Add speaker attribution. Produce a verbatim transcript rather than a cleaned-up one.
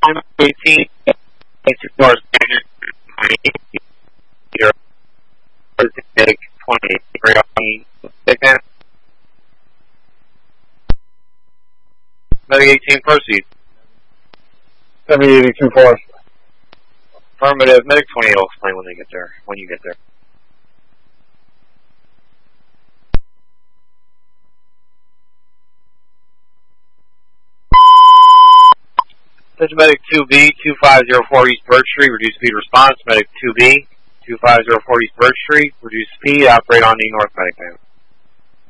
Speaker 1: eighteen, two standard, take twenty, second. Medic eighteen, proceed.
Speaker 2: seventy eighty-two four.
Speaker 1: Affirmative. Medic twenty will explain when they get there, when you get there. Attention Medic two B, two five zero four East Birch Street, reduce speed response. Medic two B, two five zero four East Birch Street, reduce speed, operate on the North Medic Band.